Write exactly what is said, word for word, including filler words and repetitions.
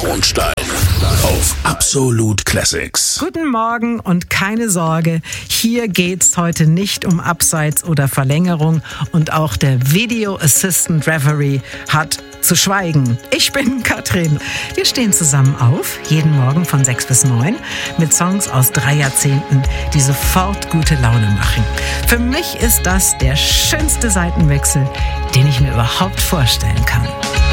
Hauenstein auf Absolut Classics. Guten Morgen und keine Sorge, hier geht's heute nicht um Abseits oder Verlängerung und auch der Video Assistant Referee hat zu schweigen. Ich bin Katrin. Wir stehen zusammen auf, jeden Morgen von sechs bis neun, mit Songs aus drei Jahrzehnten, die sofort gute Laune machen. Für mich ist das der schönste Seitenwechsel, den ich mir überhaupt vorstellen kann.